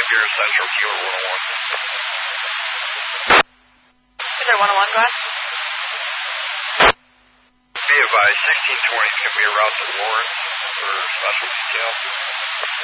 here is Central Kilo 101. Is there 101, go ahead. Be advised, 1620 can be a route to Warren for special detail.